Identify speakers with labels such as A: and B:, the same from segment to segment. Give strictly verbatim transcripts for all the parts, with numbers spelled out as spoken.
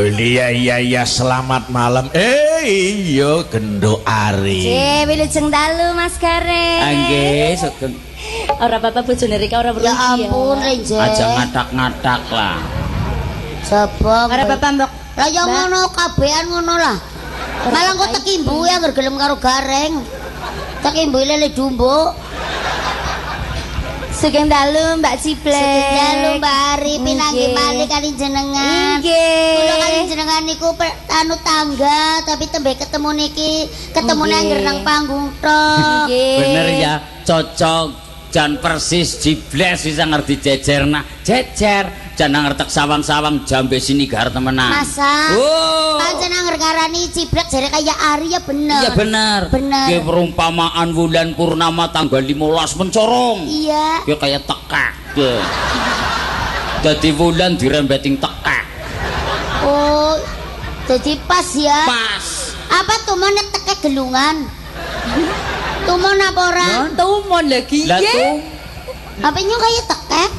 A: Oh iya iya iya selamat malam. Eh iya Gendho Ari.
B: Eh wilujeng dalu Mas Gareng.
C: Nggih, sugeng.
B: Ora apa-apa bojone Rika ora perlu.
D: Ya ampun Renje.
C: Aja ngadak-ngadak lah.
D: Coba.
B: Ora apa-apa Mbok.
D: Lah ya ngono kabehan ngono lah. Malah kok tek imbu ya gelem karo Gareng. Tek imbu lele dumbo.
B: Sugeng dalu Mbak Ciplek.
D: Sugeng dalu Mbak Ari pinanggih malih kali jenengan.
B: Nggih.
D: Kula kali jenengan niku anu tangga tapi tembe ketemu niki ketemune angger nang panggung tok.
C: Bener ya, cocok. Jan persis jibles bisa ngerti jejer nah jejer jan ngertek sawang-sawang jambe sini gar temenan.
D: Masa?
C: Oh.
D: Pancen anger karani ciblek jare kaya Ari ya bener.
C: Iya bener.
D: Bener.
C: Ki perumpamaan bulan purnama tanggal limolas mencorong.
D: Iya.
C: Ki kaya tekak. Ki. Dadi bulan dirembeting tekak.
D: Oh. Jadi pas ya.
C: Pas.
D: Apa tuh mau tekek gelungan? Tumon apa ora?
B: Tumon lagi.
C: Lah tuh.
D: Apa nyo kaya tekek?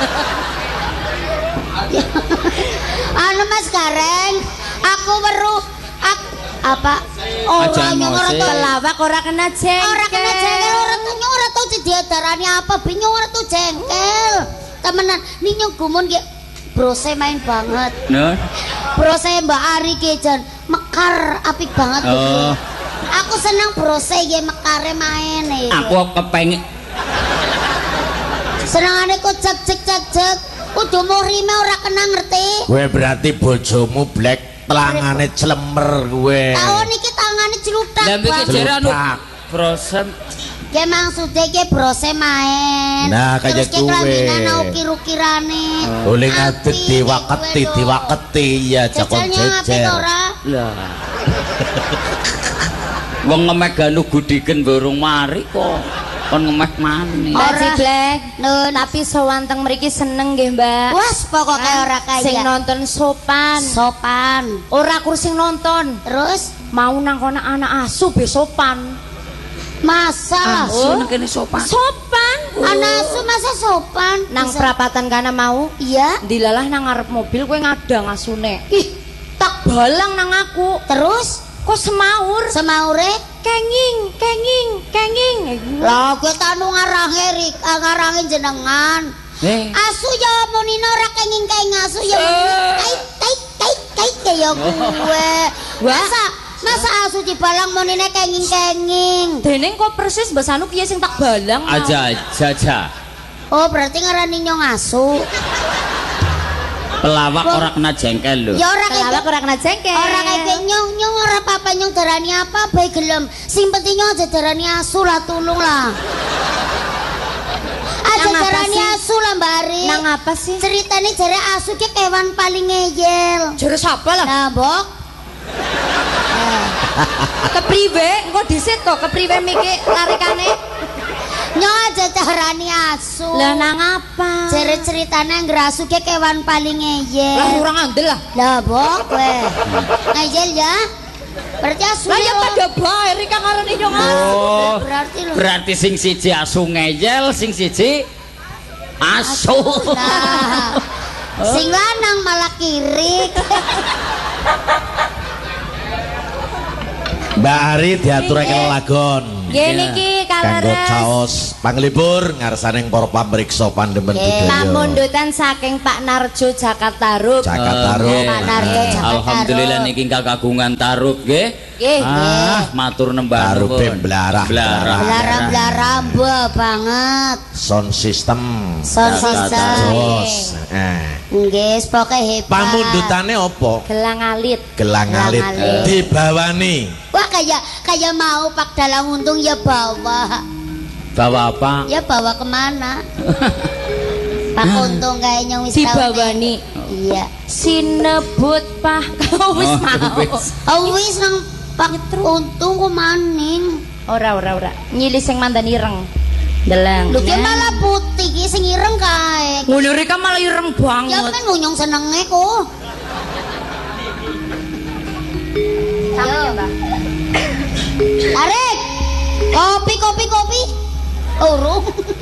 D: Anu Mas Gareng, aku weruh aku apa? Ora nyo ora tau
B: pelawak ora kena jengkel.
D: Ora kena jengkel, ora tau nyo ora tau diadarani apa, bingung ora tau jengkel. Temenan, ning nyo gumun ki brose main banget.
C: Nah.
D: Brose Mbak Ari ki jan mekar apik banget.
C: Oh.
D: Aku seneng brose ya mekare main e.
C: Aku kepengin
D: senengane kok cek cek cek cek kudu muhrime ora kena ngerti.
A: Gue berarti bojomu blek telangane clemer gue.
D: Tahu niki tangane celutak.
C: Lah iki jare anu brosen.
D: Ya maksudnya ki brose main.
A: Nah kaya
D: terus ki
A: gue.
D: kelambingan ukir-ukirane.
A: Boleh ngadeg diwaketi diwaketi ya jakon jejer.
C: Lah. Wong ngemek ganu gudiken burung mari kok kon ngemek maneh.
B: Mbak Ciplek, nun tapi sewanteng mriki seneng nggih, Mbak.
D: Wes pokoke ora kaya.
B: Sing nonton sopan.
D: Sopan.
B: Ora kur sing nonton.
D: Terus
B: mau nang kono anak asu be sopan.
D: Masa
C: asu nang kene sopan.
B: Sopan.
D: Anak asu masa sopan?
B: Nang perapatan kana mau?
D: Iya.
B: Dilalah nang ngarep mobil kowe ngadang asune. Ih, tak balang nang aku.
D: Terus
B: kok semaur?
D: Semaure
B: kenging, kenging, kenging.
D: Lah kowe tanu ngarange rik, ngarange jenengan.
C: Eh.
D: Asu ya monina ora kenging-kenging asu ya kait kait kait kait kaya gue. Masa masa asu dibalang monine kenging-kenging.
B: Dening kok persis Mbak Sanu piye sing tak balang?
C: Aja aja.
D: Oh berarti ngarani nyong asu.
C: Pelawak ora kena jengkel lho.
D: Ya ora
B: pelawak ora kena jengkel.
D: Ora kaya nyong nyong ora apa-apa nyong darani apa bae gelem. Sing penting nyong aja darani asu lah tulung lah. Aja darani asu lah Mbak Ari.
B: Nang apa sih?
D: Ceritane jare asu ki kewan paling ngeyel.
B: Jare sapa lah?
D: Nah, Bok.
B: Kepriwe? Engko dhisit kok kepriwe miki tarikane?
D: Nyong aja darani asu.
B: Lah nang apa?
D: Jare ceritane ngerasu ki kewan paling ngeyel.
B: Lah kurang andel lah.
D: Lah Bok kowe. Ngeyel ya. Berarti asu.
B: Lah ya pada bae Rika ngarani nyong asu.
C: Oh.
D: Berarti lho.
C: Berarti sing siji asu ngeyel, sing siji asu.
D: Nah. Sing lanang malah kirik.
A: Mbak Ari diaturake lagon.
B: Nggih niki
A: Kanggo
B: kaleres.
A: caos panglipur ngarsaning para pamriksa pandemen budaya.
B: Pamundutan saking Pak Narjo Jakarta Rup.
A: Jakarta
C: Oh,
A: Rup.
C: nggih.
D: Pak Narjo Jakarta
C: Alhamdulillah
D: Rup.
C: niki kagungan tarup nggih.
B: Nggih.
C: Ah, matur nembah
A: Tarup
C: nuwun.
A: blarah.
C: Blarah.
D: Blara-blara mbah banget.
A: Sound system.
D: Sound
C: Jakarta
D: system.
A: Jos. Eh.
D: Nggih, pokoke hebat.
A: Pamundutane apa?
B: Gelang alit.
A: Gelang alit
D: Gelang alit.
A: dibawani.
D: Wah kayak kayak mau Pak Dalang Untung ya bawa.
C: Bawa apa?
D: Ya bawa kemana? Pak Untung kayaknya wis
B: Dibawani.
D: Iya.
B: Sinebut Pak kau wis
C: Oh,
B: mau.
C: wis.
D: Oh wis nang Pak Untung ku maning.
B: Ora ora ora. Nyili sing mandan ireng. Deleng.
D: Lho ki malah putih ki sing ireng kae.
B: Ngono Rika malah ireng banget.
D: Ya men ngunyong senenge ku.
B: Sampe Mbak.
D: Arek. Kopi kopi kopi. Urung.